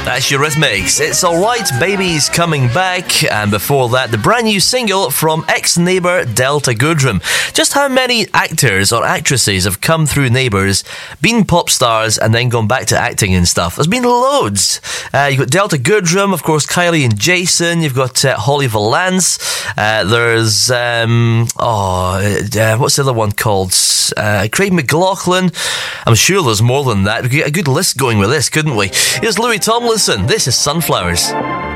That's Eurythmics. It's Alright, Baby's Coming Back. And before that, the brand new single from ex-Neighbour Delta Goodrem. Just how many actors or actresses have come through Neighbours, been pop stars, and then gone back to acting and stuff? There's been loads. You've got Delta Goodrem, of course, Kylie and Jason. You've got Holly Valance. There's, what's the other one called? Craig McLaughlin. I'm sure there's more than that. We could get a good list going with this, couldn't we? Here's Louis Tomlinson. This is Sunflowers.